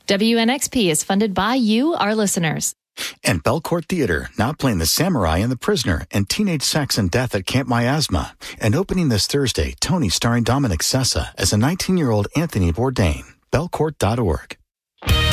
WNXP is funded by you, our listeners. And Belcourt Theater, now playing The Samurai and the Prisoner and Teenage Sex and Death at Camp Miasma. And opening this Thursday, Tony starring Dominic Sessa as a 19-year-old Anthony Bourdain. Belcourt.org.